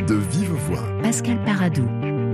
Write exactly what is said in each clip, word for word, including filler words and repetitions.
De vive voix. Pascal Paradou.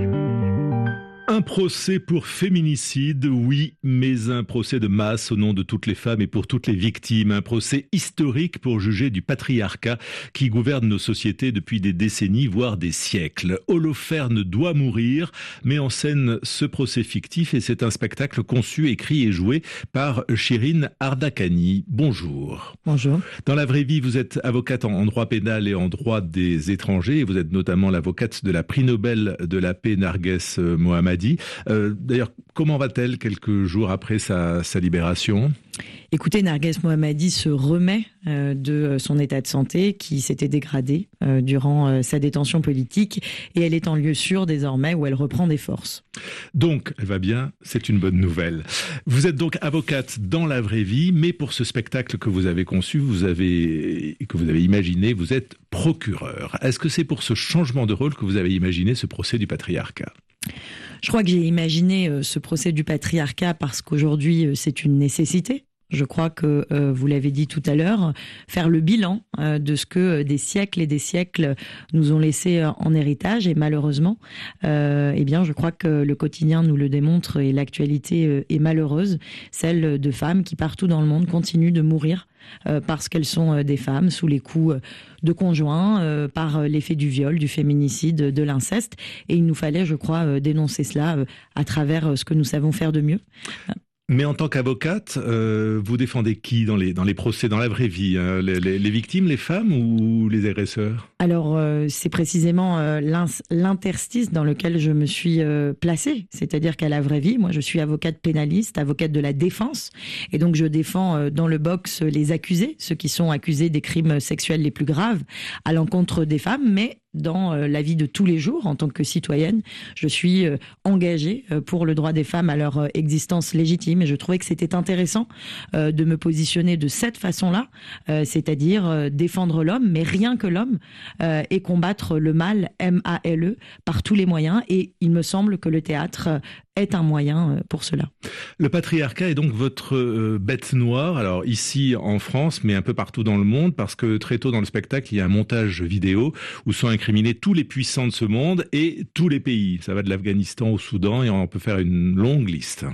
Un procès pour féminicide, oui, mais un procès de masse au nom de toutes les femmes et pour toutes les victimes. Un procès historique pour juger du patriarcat qui gouverne nos sociétés depuis des décennies, voire des siècles. Holoferne doit mourir, met en scène ce procès fictif et c'est un spectacle conçu, écrit et joué par Chirine Ardakani. Bonjour. Bonjour. Dans la vraie vie, vous êtes avocate en droit pénal et en droit des étrangers et vous êtes notamment l'avocate de la prix Nobel de la paix Narges Mohammadi. Euh, d'ailleurs, comment va-t-elle quelques jours après sa, sa libération ? Écoutez, Narges Mohammadi se remet euh, de son état de santé qui s'était dégradé euh, durant euh, sa détention politique et elle est en lieu sûr désormais où elle reprend des forces. Donc, elle va bien, c'est une bonne nouvelle. Vous êtes donc avocate dans la vraie vie, mais pour ce spectacle que vous avez conçu, vous avez, que vous avez imaginé, vous êtes procureur. Est-ce que c'est pour ce changement de rôle que vous avez imaginé ce procès du patriarcat ? Je crois que j'ai imaginé euh, ce procès du patriarcat parce qu'aujourd'hui, euh, c'est une nécessité. Je crois que, euh, vous l'avez dit tout à l'heure, faire le bilan euh, de ce que euh, des siècles et des siècles nous ont laissé euh, en héritage. Et malheureusement, euh, eh bien, je crois que le quotidien nous le démontre et l'actualité euh, est malheureuse. Celle de femmes qui, partout dans le monde, continuent de mourir euh, parce qu'elles sont euh, des femmes sous les coups euh, de conjoints, euh, par l'effet du viol, du féminicide, de l'inceste. Et il nous fallait, je crois, euh, dénoncer cela euh, à travers euh, ce que nous savons faire de mieux. Mais en tant qu'avocate, euh, vous défendez qui dans les, dans les procès, dans la vraie vie, hein, les, les, les victimes, les femmes ou les agresseurs ? Alors, euh, c'est précisément euh, l'interstice dans lequel je me suis euh, placée. C'est-à-dire qu'à la vraie vie, moi, je suis avocate pénaliste, avocate de la défense. Et donc, je défends euh, dans le box les accusés, ceux qui sont accusés des crimes sexuels les plus graves à l'encontre des femmes, mais dans euh, la vie de tous les jours, en tant que citoyenne, je suis euh, engagée euh, pour le droit des femmes à leur euh, existence légitime. Et je trouvais que c'était intéressant euh, de me positionner de cette façon-là, euh, c'est-à-dire euh, défendre l'homme, mais rien que l'homme, euh, et combattre le mal, M A L E, par tous les moyens. Et il me semble que le théâtre euh, est un moyen pour cela. Le patriarcat est donc votre euh, bête noire, alors ici en France, mais un peu partout dans le monde, parce que très tôt dans le spectacle, il y a un montage vidéo où sont incriminés tous les puissants de ce monde et tous les pays. Ça va de l'Afghanistan au Soudan et on peut faire une longue liste.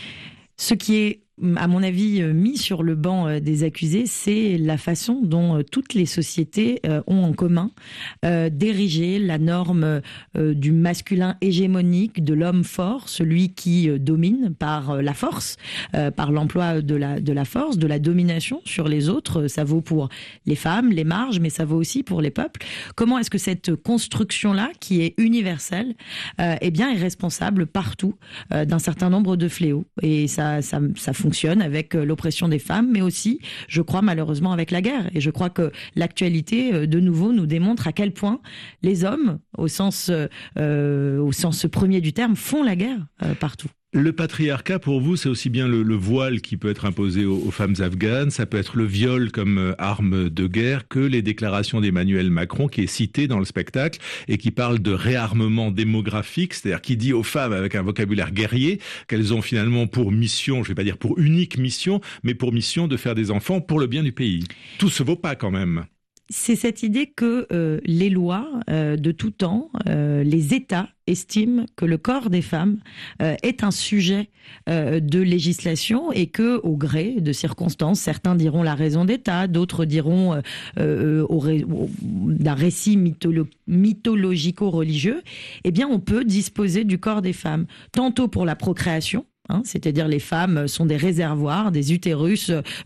Ce qui est, à mon avis, mis sur le banc des accusés, c'est la façon dont toutes les sociétés ont en commun euh, d'ériger la norme euh, du masculin hégémonique, de l'homme fort, celui qui domine par la force, euh, par l'emploi de la, de la force, de la domination sur les autres. Ça vaut pour les femmes, les marges, mais ça vaut aussi pour les peuples. Comment est-ce que cette construction-là, qui est universelle, euh, eh bien, est responsable partout euh, d'un certain nombre de fléaux. Et ça, ça, ça fonctionne avec l'oppression des femmes, mais aussi, je crois, malheureusement, avec la guerre. Et je crois que l'actualité, de nouveau, nous démontre à quel point les hommes, au sens, euh, au sens premier du terme, font la guerre euh, partout. Le patriarcat, pour vous, c'est aussi bien le, le voile qui peut être imposé aux, aux femmes afghanes, ça peut être le viol comme arme de guerre, que les déclarations d'Emmanuel Macron, qui est cité dans le spectacle, et qui parle de réarmement démographique, c'est-à-dire qui dit aux femmes avec un vocabulaire guerrier qu'elles ont finalement pour mission, je ne vais pas dire pour unique mission, mais pour mission de faire des enfants pour le bien du pays. Tout se vaut pas quand même. C'est cette idée que euh, les lois euh, de tout temps, euh, les États estiment que le corps des femmes euh, est un sujet euh, de législation et que, au gré de circonstances, certains diront la raison d'État, d'autres diront euh, euh, au ré, au, d'un récit mytholo- mythologico-religieux, eh bien, on peut disposer du corps des femmes, tantôt pour la procréation. Hein, c'est-à-dire les femmes sont des réservoirs, des utérus